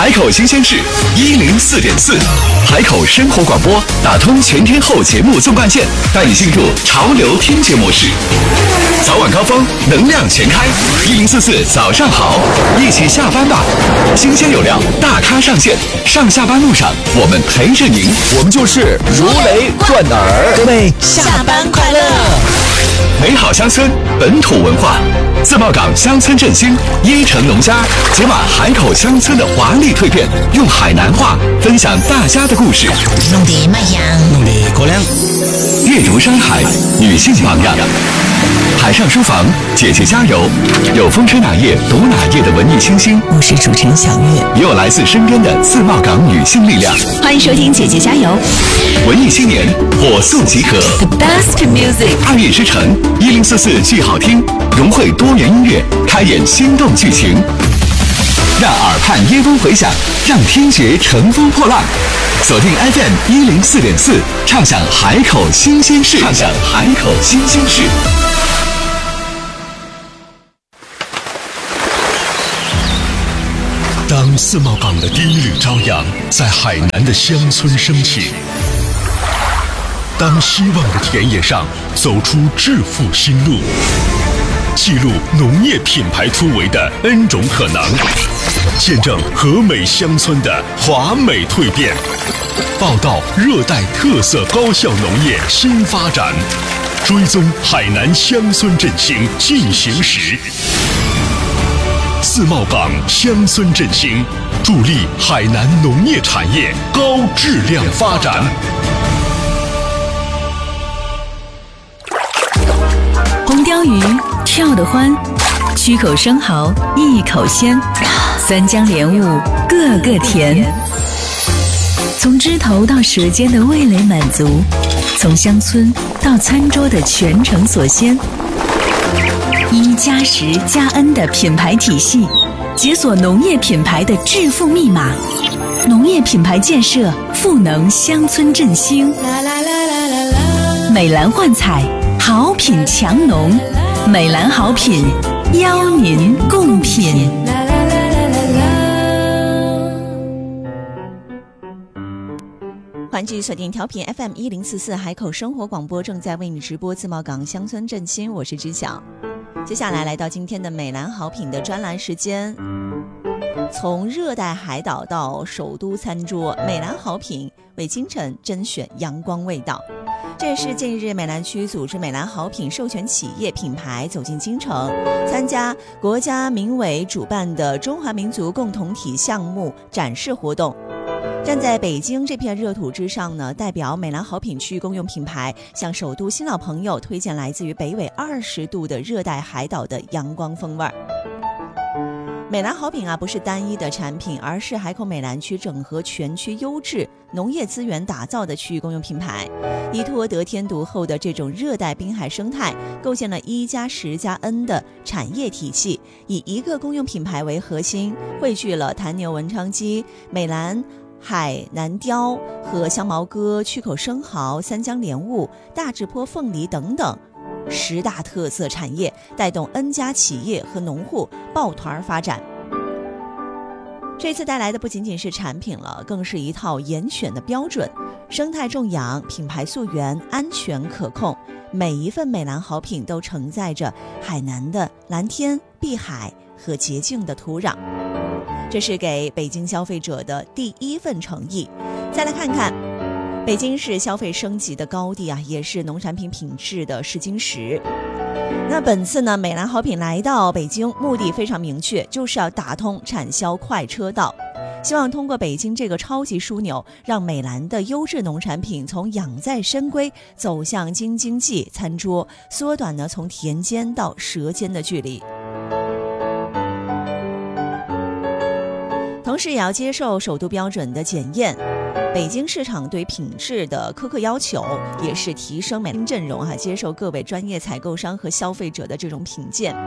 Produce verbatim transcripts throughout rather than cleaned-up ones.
海口新鲜事一零四点四，海口生活广播打通全天候节目纵贯线，带你进入潮流听觉模式。早晚高峰，能量全开，一零四四早上好，一起下班吧。新鲜有料，大咖上线，上下班路上我们陪着您，我们就是如雷贯耳。 各位下班快乐！ 美好乡村，本土文化，自贸港乡村振兴，一城农家解码海口乡村的华丽蜕变，用海南话分享大家的故事。 弄得卖样， 弄得高粱。 阅读山海，女性榜样。海上书房，姐姐加油！有风吹哪页读哪页的文艺清新， 我是主持人小月， 也有来自身边的自贸港女性力量。 欢迎收听姐姐加油！ 文艺青年火速集合 ，The best music， 二月之城一零四四剧好听，融汇多元音乐，开演心动剧情，让耳畔耶风回响，让听觉乘风破浪。锁定 F M 一零四点四，畅享海口新鲜事，畅享海口新鲜事。 当自贸港的第一缕朝阳在海南的乡村升起，当希望的田野上走出致富新路，记录农业品牌突围的 N 种可能，见证和美乡村的华美蜕变，报道热带特色高效农业新发展，追踪海南乡村振兴进行时。自贸港乡村振兴，助力海南农业产业高质量发展。 红鲷鱼跳得欢，曲口生蚝一口鲜，三江莲雾个个甜。从枝头到舌尖的味蕾满足，从乡村到餐桌的全程所鲜。一加十加 N 的品牌体系，解锁农业品牌的致富密码。农业品牌建设，赋能乡村振兴。美兰幻彩，好品强农，美兰好品，邀您共品。欢迎继续锁定调频 F M 一零四四海口生活广播，正在为你直播自贸港乡村振兴，我是知晓。接下来来到今天的美兰好品的专栏时间，从热带海岛到首都餐桌，美兰好品为京城甄选阳光味道。这是近日美兰区组织美兰好品授权企业品牌走进京城，参加国家民委主办的中华民族共同体项目展示活动。站在北京这片热土之上呢，代表美兰好品区公用品牌向首都新老朋友推荐来自于北纬二十度的热带海岛的阳光风味儿。美兰好品啊，不是单一的产品，而是海口美兰区整合全区优质农业资源打造的区域公用品牌，依托得天独厚的这种热带滨海生态，构建了一加十加 N 的产业体系，以一个公用品牌为核心，汇聚了坛牛文昌鸡、美兰海南鲷和香茅鸽、曲口生蚝、三江莲雾、大直坡凤梨等等十大特色产业，带动 N 家企业和农户抱团发展。这次带来的不仅仅是产品了，更是一套严选的标准，生态种养、品牌溯源、安全可控，每一份美兰好品都承载着海南的蓝天、碧海和洁净的土壤。这是给北京消费者的第一份诚意。再来看看，北京是消费升级的高地啊，也是农产品品质的试金石。那本次呢，美兰好品来到北京，目的非常明确，就是要打通产销快车道，希望通过北京这个超级枢纽，让美兰的优质农产品从养在深闺走向京津冀餐桌，缩短呢从田间到舌尖的距离。同时也要接受首都标准的检验，北京市场对品质的苛刻要求，也是提升美兰阵容哈、啊，接受各位专业采购商和消费者的这种品鉴。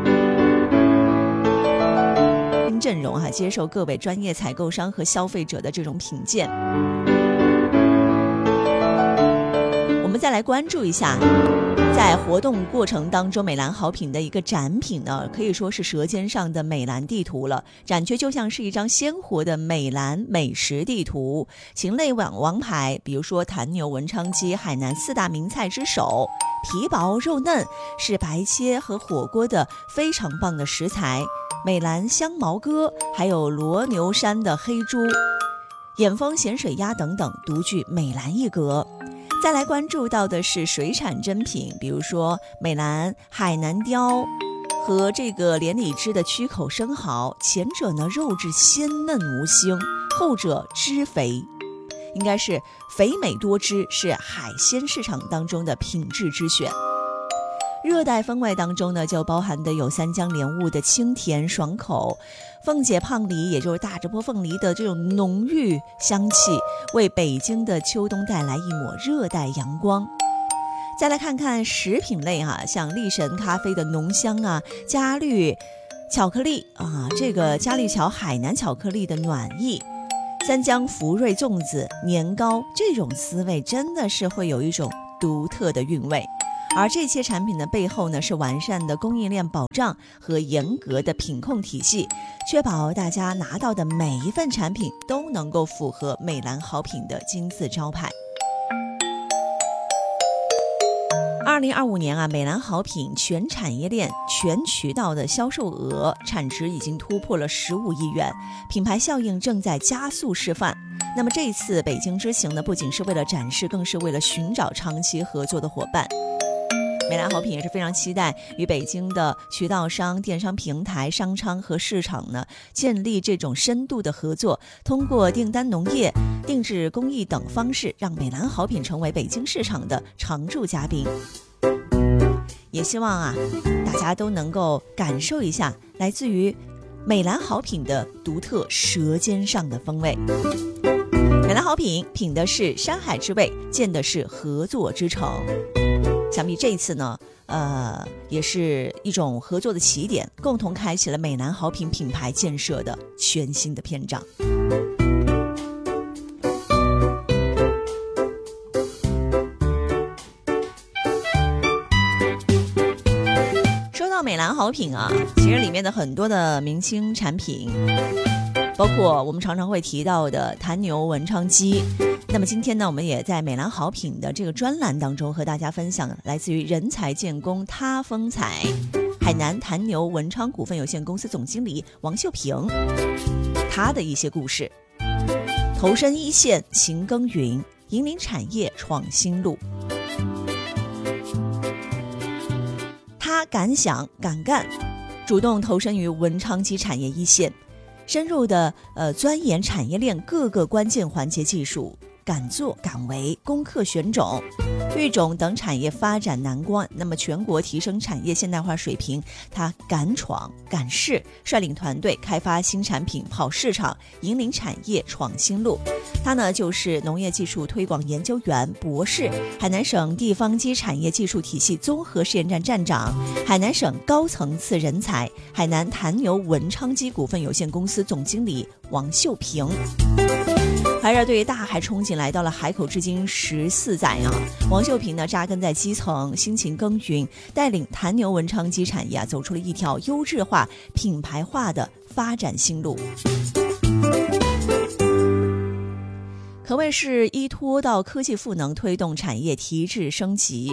阵容哈、啊，接受各位专业采购商和消费者的这种品鉴。我们再来关注一下在活动过程当中，美兰好品的一个展品呢，可以说是舌尖上的美兰地图了。展区就像是一张鲜活的美兰美食地图，禽类王王牌，比如说坛牛文昌鸡，海南四大名菜之首，皮薄肉嫩，是白切和火锅的非常棒的食材。美兰香毛鸽，还有罗牛山的黑猪，眼丰咸水鸭等等，独具美兰一格。再来关注到的是水产珍品，比如说美兰海南鲷和这个连理枝的曲口生蚝，前者呢肉质鲜嫩无腥，后者汁肥，应该是肥美多汁，是海鲜市场当中的品质之选。热带风味当中呢，就包含的有三江莲雾的清甜爽口，凤姐胖梨，也就是大直播凤梨的这种浓郁香气，为北京的秋冬带来一抹热带阳光。再来看看食品类哈、啊，像力神咖啡的浓香啊，嘉绿巧克力啊，这个嘉绿桥海南巧克力的暖意，三江福瑞粽子年糕，这种滋味真的是会有一种独特的韵味。而这些产品的背后呢，是完善的供应链保障和严格的品控体系，确保大家拿到的每一份产品都能够符合美兰好品的金字招牌。二零二五年啊，美兰好品全产业链、全渠道的销售额产值已经突破了十五亿元，品牌效应正在加速示范。那么这一次北京之行呢，不仅是为了展示，更是为了寻找长期合作的伙伴。美兰好品也是非常期待与北京的渠道商、电商平台、商昌和市场呢建立这种深度的合作，通过订单农业、定制工艺等方式，让美兰好品成为北京市场的常驻嘉宾。也希望啊，大家都能够感受一下来自于美兰好品的独特舌尖上的风味。美兰好品品的是山海之味，见的是合作之城。想必这一次呢，呃，也是一种合作的起点，共同开启了美兰好品品牌建设的全新的篇章。说到美兰好品啊，其实里面的很多的明星产品，包括我们常常会提到的坛牛文昌鸡。那么今天呢，我们也在美兰好品的这个专栏当中和大家分享来自于人才建工他风采海南坛牛文昌股份有限公司总经理王秀平他的一些故事。投身一线勤耕耘，引领产业创新路。他敢想敢干，主动投身于文昌鸡产业一线，深入的呃钻研产业链各个关键环节技术，敢作敢为，攻克选种、育种等产业发展难关。那么全国提升产业现代化水平，他敢闯敢试，率领团队开发新产品，跑市场，引领产业创新路。他呢就是农业技术推广研究员博士，海南省地方鸡产业技术体系综合试验站站长，海南省高层次人才，海南坛牛文昌鸡股份有限公司总经理王秀平。怀着对大海憧憬，来到了海口至今十四载啊！王秀平呢扎根在基层，辛勤耕耘，带领坛牛文昌鸡产业啊走出了一条优质化、品牌化的发展新路，可谓是依托到科技赋能，推动产业提质升级，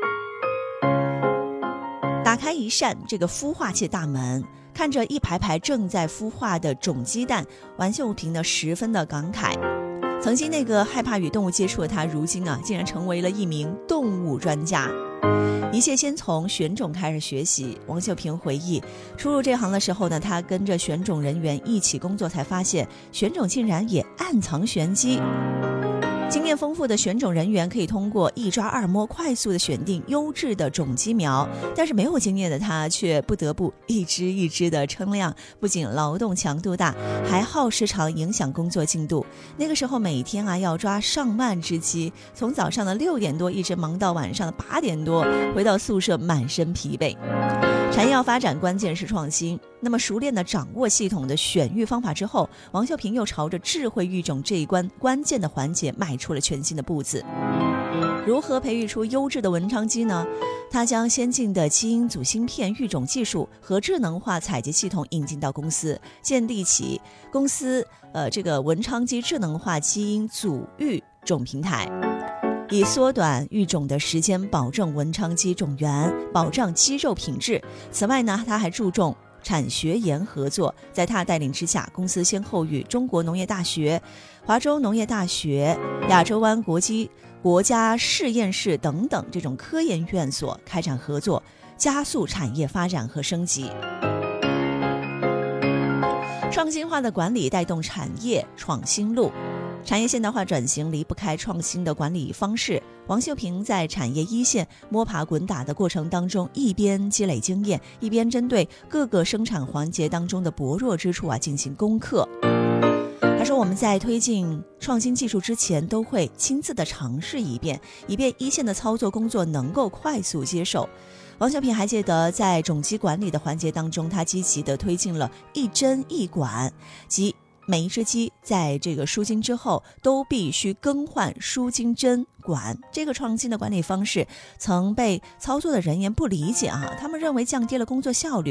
打开一扇这个孵化器大门。看着一排排正在孵化的种鸡蛋，王秀平呢十分的感慨。曾经那个害怕与动物接触的他，如今啊竟然成为了一名动物专家。一切先从选种开始学习。王秀平回忆，初入这行的时候呢，他跟着选种人员一起工作，才发现选种竟然也暗藏玄机。经验丰富的选种人员可以通过一抓二摸快速的选定优质的种鸡苗，但是没有经验的他却不得不一只一只的称量，不仅劳动强度大，还耗时长，影响工作进度。那个时候每天啊要抓上万只鸡，从早上的六点多一直忙到晚上的八点多，回到宿舍满身疲惫。 产业要发展，关键是创新。那么熟练地掌握系统的选育方法之后，王秀平又朝着智慧育种这一关关键的环节迈出了全新的步子。如何培育出优质的文昌鸡呢？他将先进的基因组芯片育种技术和智能化采集系统引进到公司，建立起公司呃这个文昌鸡智能化基因组育种平台，以缩短育种的时间，保证文昌鸡种源，保障鸡肉品质。此外呢，他还注重产学研合作，在他带领之下，公司先后与中国农业大学、华州农业大学、亚洲湾国际国家实验室等等这种科研院所开展合作，加速产业发展和升级。创新化的管理带动产业创新路。产业现代化转型离不开创新的管理方式。王秀平在产业一线摸爬滚打的过程当中，一边积累经验，一边针对各个生产环节当中的薄弱之处啊进行攻克。他说，我们在推进创新技术之前，都会亲自的尝试一遍，以便一线的操作工作能够快速接受。王秀平还记得，在种鸡管理的环节当中，他积极地推进了一针一管，即每一只鸡在这个输精之后都必须更换输精针管。这个创新的管理方式曾被操作的人员不理解啊，他们认为降低了工作效率，